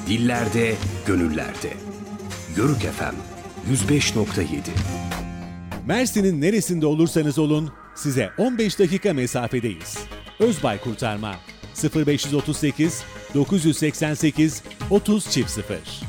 Dillerde, gönüllerde. Yörük FM 105.7. Mersin'in neresinde olursanız olun size 15 dakika mesafedeyiz. Özbay Kurtarma 0538 988 30 00.